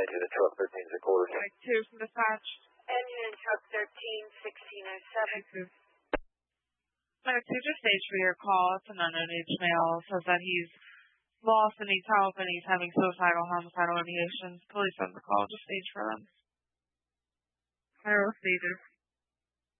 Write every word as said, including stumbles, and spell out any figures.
to the truck thirteen and a quarter. Like two from dispatch. Engine and truck thirteen, sixteen oh seven. Like two, just stage for your call. It's an unknown age male. Says that he's lost and needs help and he's having suicidal, homicidal ideations. Police on the call. Just stage for them. I will stage it.